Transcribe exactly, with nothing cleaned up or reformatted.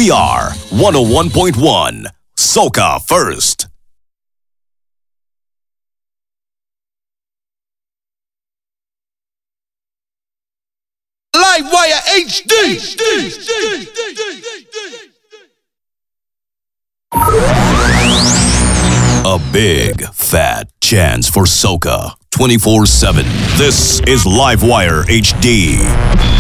We are one oh one point one Soca First. Livewire H D. A big, fat chance for soca twenty-four seven. This is Livewire H D.